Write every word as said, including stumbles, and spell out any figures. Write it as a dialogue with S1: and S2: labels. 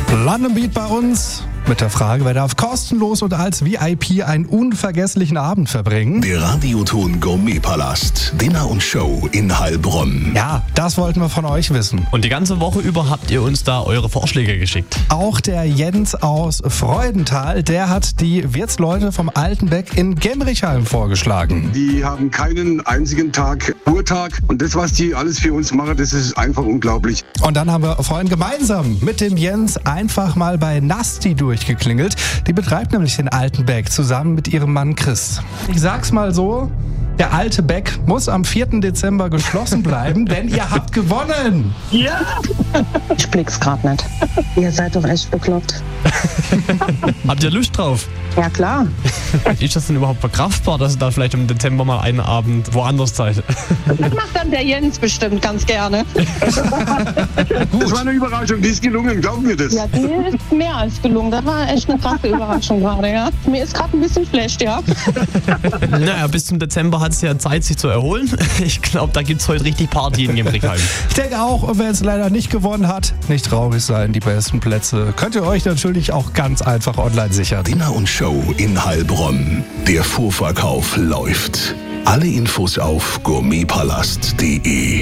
S1: London Beat bei uns mit der Frage, wer darf kostenlos und als V I P einen unvergesslichen Abend verbringen?
S2: Der Radioton Gourmet-Palast, Dinner und Show in Heilbronn.
S1: Ja, das wollten wir von euch wissen.
S3: Und die ganze Woche über habt ihr uns da eure Vorschläge geschickt.
S1: Auch der Jens aus Freudenthal, der hat die Wirtsleute vom Altenbeck in Gemmrichheim vorgeschlagen.
S4: Die haben keinen einzigen Tag Ruhetag und das, was die alles für uns machen, das ist einfach unglaublich.
S1: Und dann haben wir vorhin gemeinsam mit dem Jens einfach mal bei Nasti durchgeklingelt. Die betreibt nämlich den Altenbeck zusammen mit ihrem Mann Chris. Ich sag's mal so, der alte Beck muss am vierten Dezember geschlossen bleiben, denn ihr habt gewonnen.
S5: Ja!
S6: Ich blick's grad nicht. Ihr seid doch echt bekloppt.
S3: Habt ihr Lust drauf?
S6: Ja, klar.
S3: Ist das denn überhaupt verkraftbar, dass ihr da vielleicht im Dezember mal einen Abend woanders seid?
S5: Das macht dann der Jens bestimmt ganz gerne.
S4: Das war eine Überraschung, die ist gelungen, glauben wir das.
S5: Ja, die ist mehr als gelungen. Das war echt eine krasse Überraschung gerade, ja. Mir ist gerade ein bisschen schlecht, ja.
S3: Naja, bis zum Dezember hat es ja Zeit, sich zu erholen. Ich glaube, da gibt es heute richtig Party in Gemmrichheim.
S1: Ich denke auch, und wer es leider nicht gewonnen hat, nicht traurig sein, die besten Plätze könnt ihr euch natürlich auch ganz einfach online sichern.
S2: Dinner und Show in Heilbronn. Der Vorverkauf läuft. Alle Infos auf gourmetpalast punkt de.